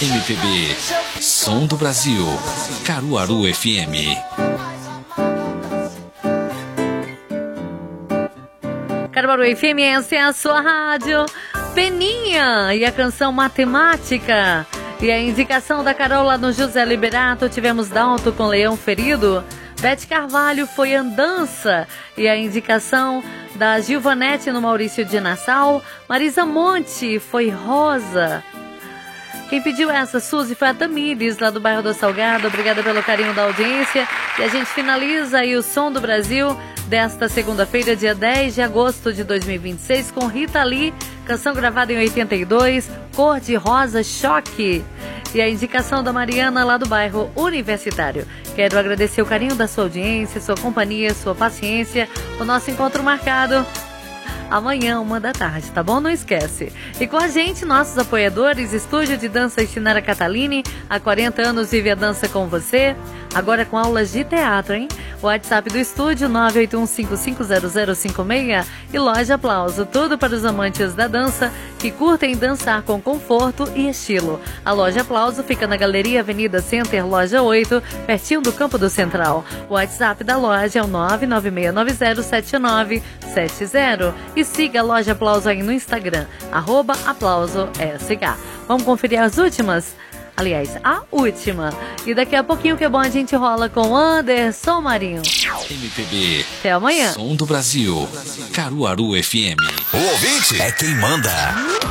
MPB, Som do Brasil, Caruaru FM. Caruaru FM, essa é a sua rádio. Peninha e a canção Matemática. E a indicação da Carol lá no José Liberato, tivemos Dalto com Leão Ferido. Bete Carvalho foi Andança. E a indicação da Gilvanete no Maurício de Nassau. Marisa Monte foi Rosa. Quem pediu essa, Suzy, foi a Tamires, lá do bairro do Salgado. Obrigada pelo carinho da audiência. E a gente finaliza aí o Som do Brasil desta segunda-feira, dia 10 de agosto de 2026, com Rita Lee, canção gravada em 82, Cor de Rosa Choque. E a indicação da Mariana, lá do bairro Universitário. Quero agradecer o carinho da sua audiência, sua companhia, sua paciência. O nosso encontro marcado amanhã, 13h, tá bom? Não esquece. E com a gente, nossos apoiadores, Estúdio de Dança Istinara Catalini, há 40 anos vive a dança com você, agora com aulas de teatro, hein? O WhatsApp do estúdio, 981550056, e Loja Aplauso, tudo para os amantes da dança que curtem dançar com conforto e estilo. A Loja Aplauso fica na Galeria Avenida Center, Loja 8, pertinho do Campo do Central. O WhatsApp da loja é o 996907970. E siga a Loja Aplauso aí no Instagram, @aplausoSH. Vamos conferir as últimas? Aliás, a última. E daqui a pouquinho, que é bom, a gente rola com Anderson Marinho. MPB, até amanhã. Som do Brasil, Caruaru FM. O ouvinte é quem manda.